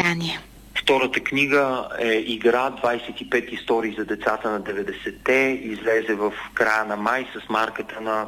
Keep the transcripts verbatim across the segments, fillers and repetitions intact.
издание. Втората книга е Игра, двайсет и пет истории за децата на деветдесетте. Излезе в края на май с марката на,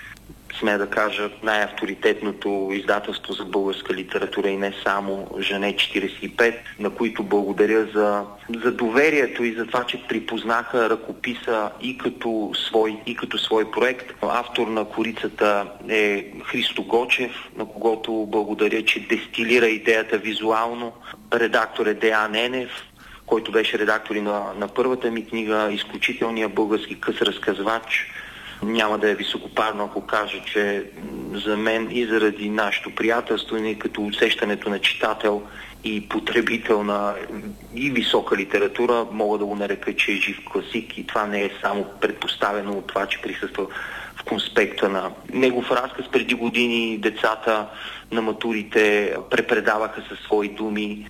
смея да кажа, най-авторитетното издателство за българска литература и не само, Жене четирийсет и пет, на които благодаря за, за доверието и за това, че припознаха ръкописа и като свой, и като свой проект. Автор на корицата е Христо Гочев, на когото благодаря, че дестилира идеята визуално. Редактор е Деян Енев, който беше редактор и на, на първата ми книга, изключителният български къс разказвач. Няма да е високопарно, ако кажа, че за мен и заради нашето приятелство, и като усещането на читател и потребител на и висока литература, мога да го нарека, че е жив класик, и това не е само предпоставено от това, че присъства в конспекта на негов разказ. Преди години децата на матурите препредаваха със свои думи.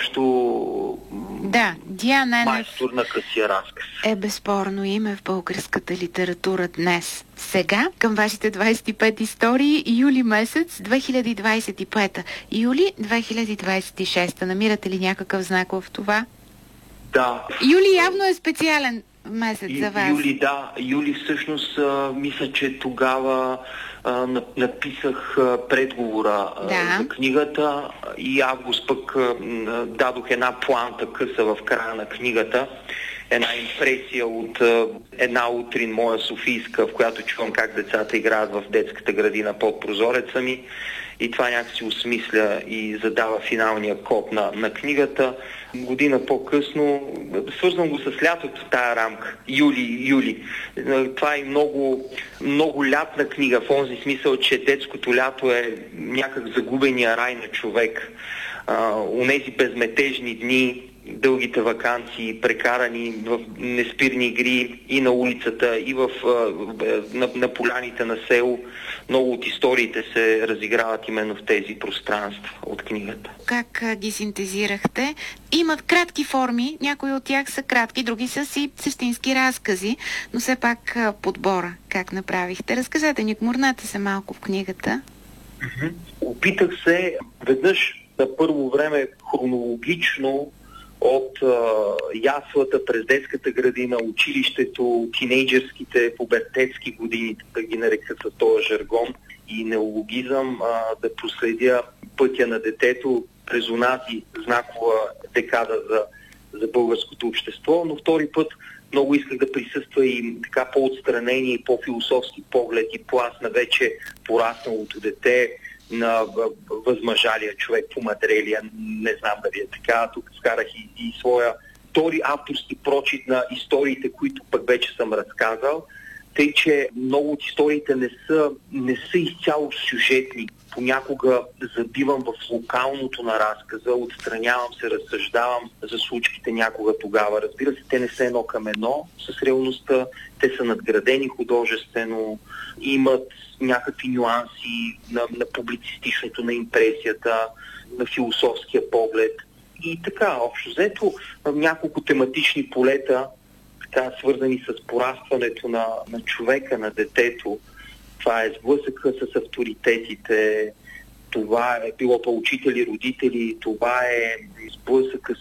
Изобщо да, Деян Енев майстор на късия разказ е безспорно име в българската литература днес. Сега към вашите двайсет и пет истории, юли месец две хиляди двайсет и пета, юли две хиляди двайсет и шеста. Намирате ли някакъв знак в това? Да. Юли явно е специален месец и, за вас. Юли, да. Юли всъщност а, мисля, че тогава а, написах а, предговора а, да. за книгата, и август пък а, дадох една планта къса в края на книгата. Една импресия от а, една утрин моя софийска, в която чувам как децата играят в детската градина под прозореца ми. И това някакси осмисля и задава финалния код на, на книгата. Година по-късно, свързвам го с лятото, тая рамка. Юли, юли. Това е много, много лятна книга, в онзи смисъл, че детското лято е някак загубения рай на човек. Онези безметежни дни, дългите ваканции, прекарани в неспирни игри и на улицата, и в, на, на поляните на село. Много от историите се разиграват именно в тези пространства от книгата. Как ги синтезирахте? Имат кратки форми, някои от тях са кратки, други са си същински разкази, но все пак подбора как направихте? Разкажете ни, гмурнете се малко в книгата. Mm-hmm. Опитах се веднъж на първо време хронологично от а, яслата през детската градина, училището, тинейджърските, пубертетски години, да ги нарека с този жаргон и неологизъм, а, да проследя пътя на детето през онази знакова декада за, за българското общество, но втори път много исках да присъства и така по-отстранени и по-философски поглед и пласт на вече порасналото дете, на възмъжалия човек, помадрелия, не знам дали е така. Тук вкарах и, и своя втори авторски прочит на историите, които пък вече съм разказал, тъй че много от историите не са, не са изцяло сюжетни. Понякога забивам в локалното на разказа, отстранявам се, разсъждавам за случките някога тогава. Разбира се, те не са едно към едно с реалността, те са надградени художествено, имат някакви нюанси на, на публицистичното, на импресията, на философския поглед. И така, общо взето, няколко тематични полета, така, свързани с порастването на, на човека, на детето. Това е сблъсъка с авторитетите, това е било по учители, родители, това е сблъсъка